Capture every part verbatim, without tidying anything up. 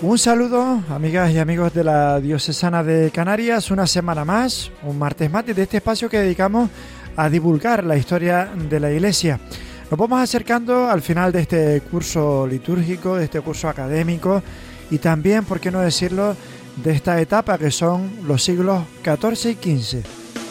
Un saludo, amigas y amigos de la Diocesana de Canarias, una semana más, un martes más de este espacio que dedicamos a divulgar la historia de la Iglesia. Nos vamos acercando al final de este curso litúrgico, de este curso académico y también, por qué no decirlo, de esta etapa que son los siglos catorce y quince.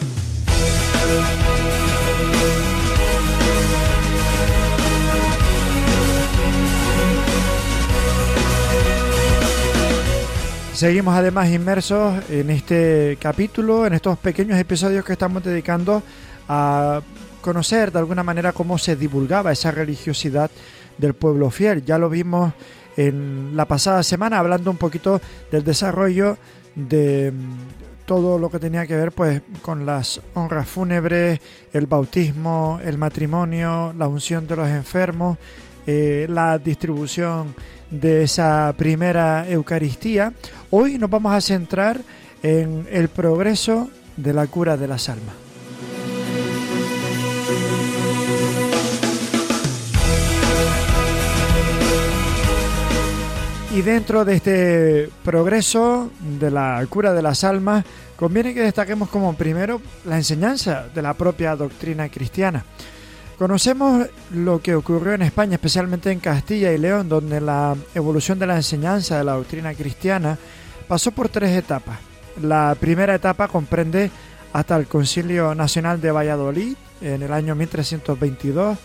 Seguimos además inmersos en este capítulo, en estos pequeños episodios que estamos dedicando a conocer de alguna manera cómo se divulgaba esa religiosidad del pueblo fiel. Ya lo vimos en la pasada semana hablando un poquito del desarrollo de todo lo que tenía que ver pues con las honras fúnebres, el bautismo, el matrimonio, la unción de los enfermos, eh, la distribución de esa primera Eucaristía. Hoy nos vamos a centrar en el progreso de la cura de las almas. Y dentro de este progreso de la cura de las almas, conviene que destaquemos como primero la enseñanza de la propia doctrina cristiana. Conocemos lo que ocurrió en España, especialmente en Castilla y León, donde la evolución de la enseñanza de la doctrina cristiana pasó por tres etapas. La primera etapa comprende hasta el Concilio Nacional de Valladolid, en el año mil trescientos veintidós.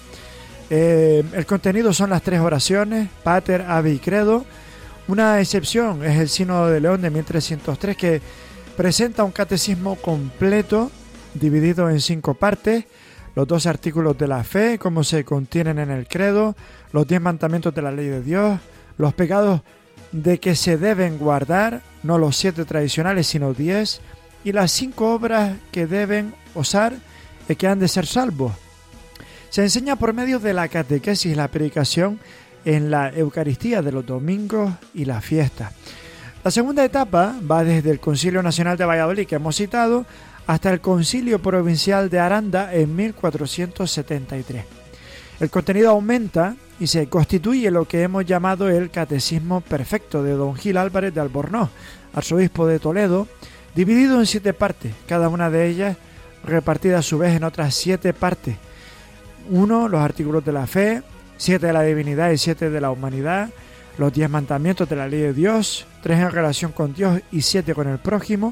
Eh, el contenido son las tres oraciones, Pater, Ave y Credo. Una excepción es el Sínodo de León de mil trescientos tres, que presenta un catecismo completo, dividido en cinco partes: los dos artículos de la fe, como se contienen en el credo, los diez mandamientos de la ley de Dios, los pecados de que se deben guardar, no los siete tradicionales, sino diez, y las cinco obras que deben osar y que han de ser salvos. Se enseña por medio de la catequesis y la predicación en la Eucaristía de los domingos y las fiestas. La segunda etapa va desde el Concilio Nacional de Valladolid, que hemos citado, hasta el Concilio Provincial de Aranda en mil cuatrocientos setenta y tres. El contenido aumenta y se constituye lo que hemos llamado el Catecismo Perfecto de don Gil Álvarez de Albornoz, arzobispo de Toledo, dividido en siete partes, cada una de ellas repartida a su vez en otras siete partes. Uno, los artículos de la fe; siete de la divinidad y siete de la humanidad; los diez mandamientos de la ley de Dios; tres en relación con Dios y siete con el prójimo;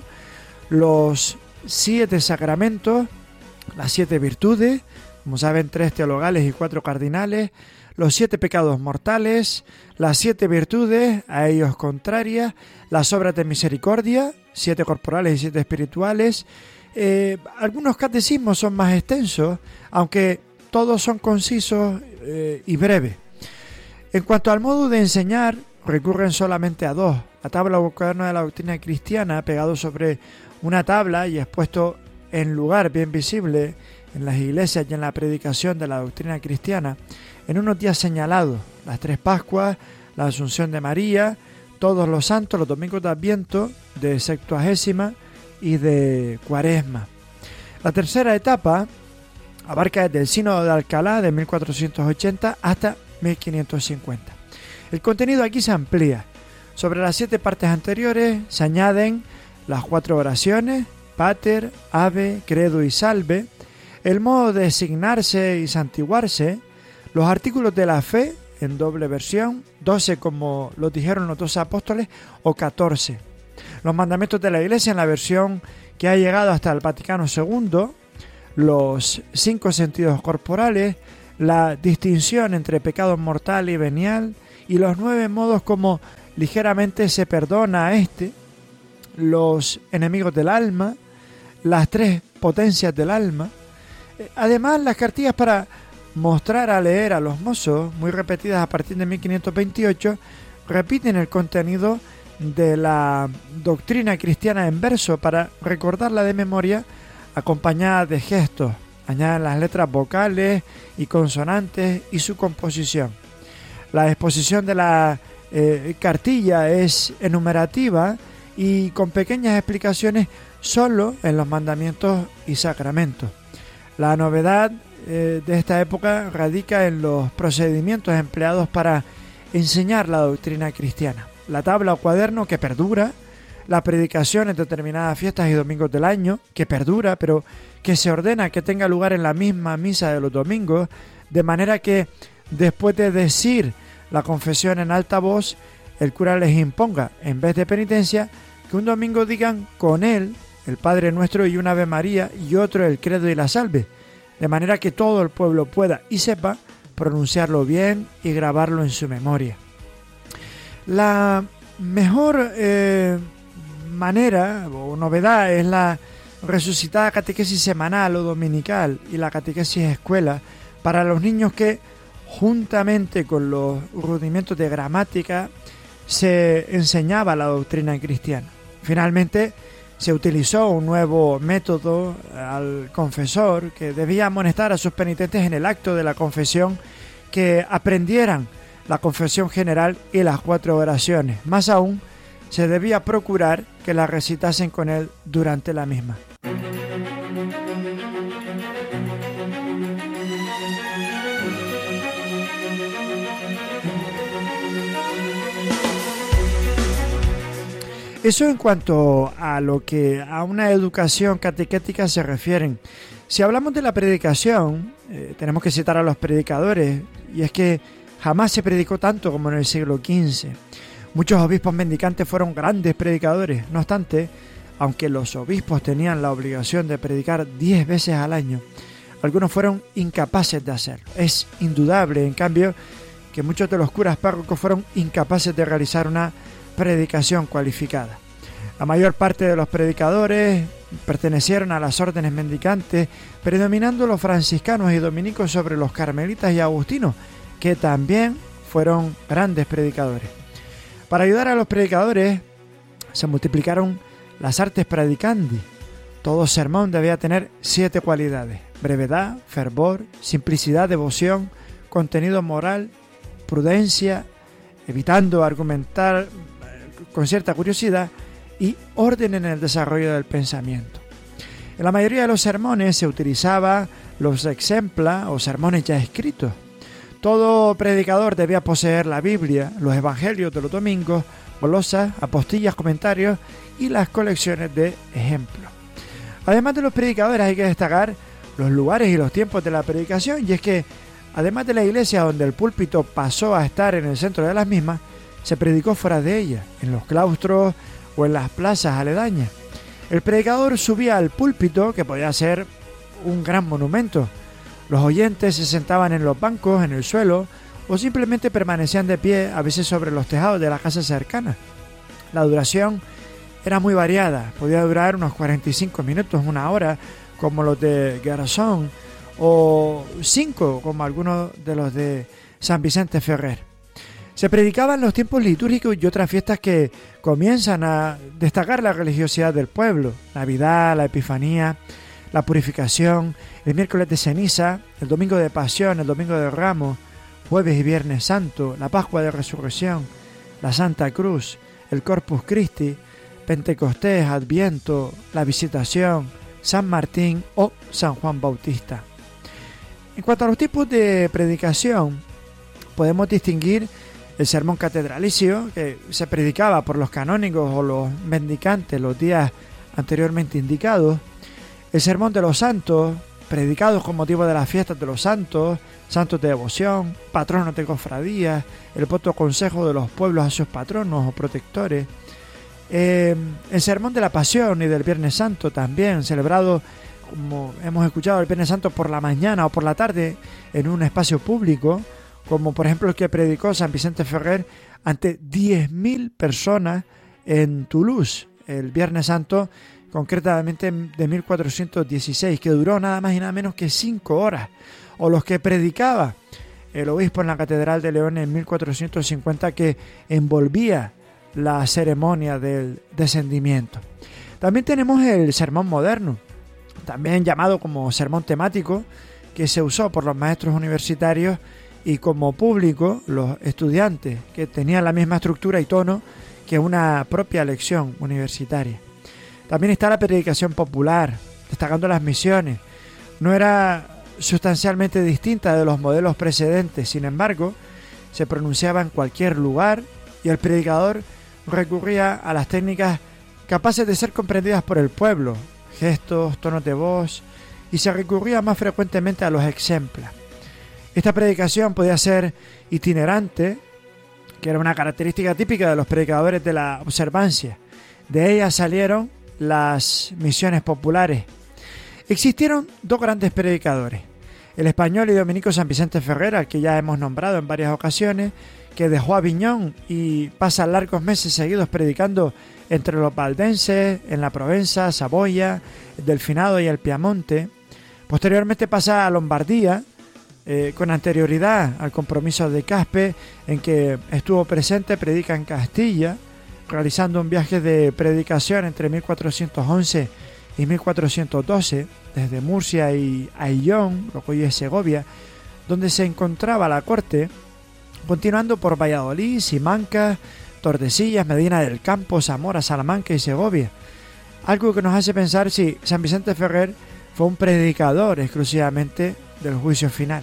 los siete sacramentos, las siete virtudes, como saben, tres teologales y cuatro cardinales; los siete pecados mortales; las siete virtudes, a ellos contrarias; las obras de misericordia, siete corporales y siete espirituales. Eh, algunos catecismos son más extensos, aunque todos son concisos eh, y breves. En cuanto al modo de enseñar, recurren solamente a dos: la tabla o cuaderno de la doctrina cristiana, pegado sobre una tabla y expuesto en lugar bien visible en las iglesias y en la predicación de la doctrina cristiana, en unos días señalados: las tres Pascuas, la Asunción de María, todos los santos, los domingos de Adviento, de Septuagésima y de Cuaresma. La tercera etapa abarca desde el Sínodo de Alcalá de mil cuatrocientos ochenta hasta mil quinientos cincuenta. El contenido aquí se amplía. Sobre las siete partes anteriores se añaden las cuatro oraciones, Pater, Ave, Credo y Salve, el modo de designarse y santiguarse, los artículos de la fe en doble versión, doce como los dijeron los doce apóstoles, o catorce. Los mandamientos de la Iglesia en la versión que ha llegado hasta el Vaticano segundo, los cinco sentidos corporales, la distinción entre pecado mortal y venial, y los nueve modos como ligeramente se perdona a este, los enemigos del alma, las tres potencias del alma. Además, las cartillas para mostrar a leer a los mozos, muy repetidas a partir de mil quinientos veintiocho, repiten el contenido de la doctrina cristiana en verso para recordarla de memoria, acompañada de gestos. Añaden las letras vocales y consonantes y su composición. La exposición de la eh, cartilla es enumerativa y con pequeñas explicaciones solo en los mandamientos y sacramentos. La novedad eh, de esta época radica en los procedimientos empleados para enseñar la doctrina cristiana. la tabla o cuaderno, que perdura, la predicación en determinadas fiestas y domingos del año, que perdura, pero que se ordena que tenga lugar en la misma misa de los domingos, de manera que después de decir la confesión en alta voz, el cura les imponga, en vez de penitencia, que un domingo digan con él el Padre Nuestro y un Ave María y otro el Credo y la Salve, de manera que todo el pueblo pueda y sepa pronunciarlo bien y grabarlo en su memoria. La mejor eh, manera o novedad es la resucitada catequesis semanal o dominical y la catequesis escuela para los niños que, juntamente con los rudimentos de gramática, se enseñaba la doctrina cristiana. Finalmente, se utilizó un nuevo método al confesor que debía amonestar a sus penitentes en el acto de la confesión que aprendieran la confesión general y las cuatro oraciones. Más aún, se debía procurar que la recitasen con él durante la misma. Eso en cuanto a lo que a una educación catequética se refieren. Si hablamos de la predicación, eh, tenemos que citar a los predicadores, y es que jamás se predicó tanto como en el siglo quince. Muchos obispos mendicantes fueron grandes predicadores. No obstante, aunque los obispos tenían la obligación de predicar diez veces al año, algunos fueron incapaces de hacerlo. Es indudable, en cambio, que muchos de los curas párrocos fueron incapaces de realizar una predicación cualificada. La mayor parte de los predicadores pertenecieron a las órdenes mendicantes, predominando los franciscanos y dominicos sobre los carmelitas y agustinos, que también fueron grandes predicadores. Para ayudar a los predicadores se multiplicaron las artes predicandi. Todo sermón debía tener siete cualidades: brevedad, fervor, simplicidad, devoción, contenido moral, prudencia, evitando argumentar con cierta curiosidad, y orden en el desarrollo del pensamiento. En la mayoría de los sermones se utilizaba los exempla o sermones ya escritos. Todo predicador debía poseer la Biblia, los evangelios de los domingos, glosas, apostillas, comentarios y las colecciones de ejemplos. Además de los predicadores, hay que destacar los lugares y los tiempos de la predicación, y es que además de la iglesia, donde el púlpito pasó a estar en el centro de las mismas, se predicó fuera de ella, en los claustros o en las plazas aledañas. El predicador subía al púlpito, que podía ser un gran monumento. Los oyentes se sentaban en los bancos, en el suelo, o simplemente permanecían de pie, a veces sobre los tejados de las casas cercanas. La duración era muy variada, podía durar unos cuarenta y cinco minutos, una hora, como los de Garzón, o cinco, como algunos de los de San Vicente Ferrer. Se predicaban los tiempos litúrgicos y otras fiestas que comienzan a destacar la religiosidad del pueblo: Navidad, la Epifanía, la Purificación, el miércoles de ceniza, el domingo de Pasión, el domingo de Ramos, jueves y viernes santo, la Pascua de Resurrección, la Santa Cruz, el Corpus Christi, Pentecostés, Adviento, la Visitación, San Martín o San Juan Bautista. En cuanto a los tipos de predicación, podemos distinguir el sermón catedralicio, que se predicaba por los canónigos o los mendicantes los días anteriormente indicados; el sermón de los santos, predicados con motivo de las fiestas de los santos, santos de devoción, patronos de cofradías, el voto consejo de los pueblos a sus patronos o protectores; eh, el sermón de la Pasión y del Viernes Santo, también celebrado, como hemos escuchado, el Viernes Santo por la mañana o por la tarde en un espacio público, como por ejemplo el que predicó San Vicente Ferrer ante diez mil personas en Toulouse el Viernes Santo, concretamente de mil cuatrocientos dieciséis, que duró nada más y nada menos que cinco horas, o los que predicaba el obispo en la Catedral de León en mil cuatrocientos cincuenta, que envolvía la ceremonia del descendimiento. También tenemos el sermón moderno, también llamado como sermón temático, que se usó por los maestros universitarios y como público los estudiantes, que tenían la misma estructura y tono que una propia lección universitaria. También está la predicación popular, destacando las misiones. No era sustancialmente distinta de los modelos precedentes, sin embargo, se pronunciaba en cualquier lugar y el predicador recurría a las técnicas capaces de ser comprendidas por el pueblo, gestos, tonos de voz, y se recurría más frecuentemente a los ejemplos. Esta predicación podía ser itinerante, que era una característica típica de los predicadores de la observancia. De ella salieron las misiones populares. Existieron dos grandes predicadores, el español y dominico San Vicente Ferrer, al que ya hemos nombrado en varias ocasiones, que dejó Aviñón y pasa largos meses seguidos predicando entre los valdenses, en la Provenza, Saboya, el Delfinado y el Piamonte. Posteriormente pasa a Lombardía, eh, con anterioridad al compromiso de Caspe, en que estuvo presente, predica en Castilla, realizando un viaje de predicación entre mil cuatrocientos once y mil cuatrocientos doce, desde Murcia y Ayllón, lo que hoy es Segovia, donde se encontraba la corte, continuando por Valladolid, Simancas, Tordesillas, Medina del Campo, Zamora, Salamanca y Segovia. Algo que nos hace pensar si San Vicente Ferrer fue un predicador exclusivamente del juicio final.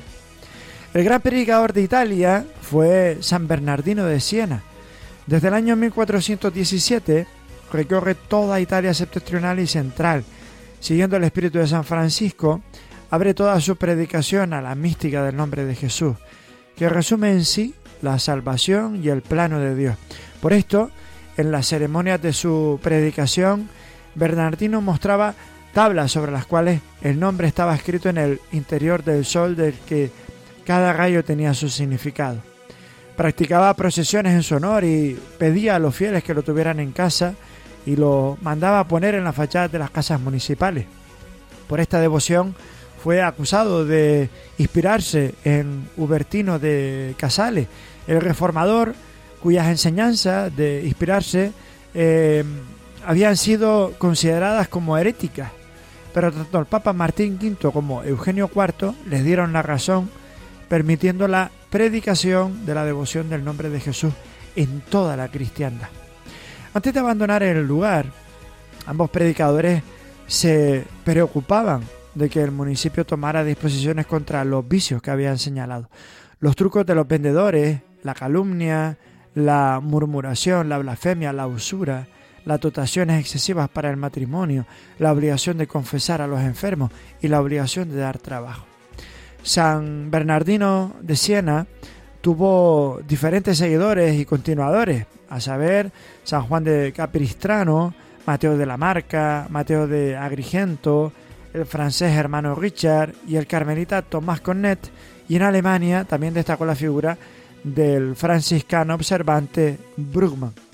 El gran predicador de Italia fue San Bernardino de Siena. Desde el año mil cuatrocientos diecisiete recorre toda Italia septentrional y central. Siguiendo el espíritu de San Francisco, abre toda su predicación a la mística del nombre de Jesús, que resume en sí la salvación y el plano de Dios. Por esto, en las ceremonias de su predicación, Bernardino mostraba tablas sobre las cuales el nombre estaba escrito en el interior del sol, del que cada rayo tenía su significado. Practicaba procesiones en su honor y pedía a los fieles que lo tuvieran en casa y lo mandaba a poner en las fachadas de las casas municipales. Por esta devoción fue acusado de inspirarse en Hubertino de Casale, el reformador cuyas enseñanzas de inspirarse eh, habían sido consideradas como heréticas, pero tanto el Papa Martín quinto como Eugenio cuarto les dieron la razón, permitiendo la predicación de la devoción del nombre de Jesús en toda la cristiandad. Antes de abandonar el lugar, ambos predicadores se preocupaban de que el municipio tomara disposiciones contra los vicios que habían señalado. Los trucos de los vendedores, la calumnia, la murmuración, la blasfemia, la usura, las dotaciones excesivas para el matrimonio, la obligación de confesar a los enfermos y la obligación de dar trabajo. San Bernardino de Siena tuvo diferentes seguidores y continuadores, a saber, San Juan de Capistrano, Mateo de la Marca, Mateo de Agrigento, el francés hermano Richard y el carmelita Tomás Cornet, y en Alemania también destacó la figura del franciscano observante Brugmann.